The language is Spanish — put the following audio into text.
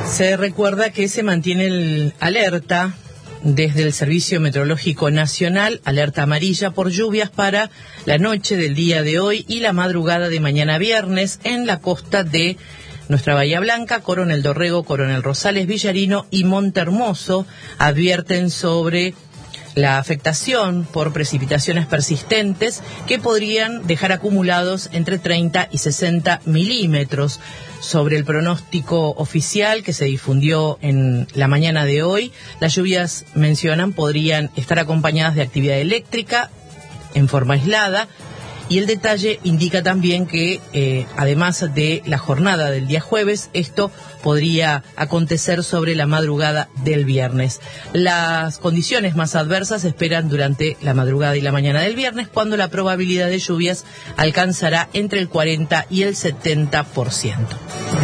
Se recuerda que se mantiene el alerta desde el Servicio Meteorológico Nacional, alerta amarilla por lluvias para la noche del día de hoy y la madrugada de mañana viernes en la costa de nuestra Bahía Blanca. Coronel Dorrego, Coronel Rosales, Villarino y Montehermoso advierten sobre la afectación por precipitaciones persistentes que podrían dejar acumulados entre 30 y 60 milímetros. Sobre el pronóstico oficial que se difundió en la mañana de hoy, las lluvias, mencionan, podrían estar acompañadas de actividad eléctrica en forma aislada. Y el detalle indica también que, además de la jornada del día jueves, esto podría acontecer sobre la madrugada del viernes. Las condiciones más adversas se esperan durante la madrugada y la mañana del viernes, cuando la probabilidad de lluvias alcanzará entre el 40 y el 70%.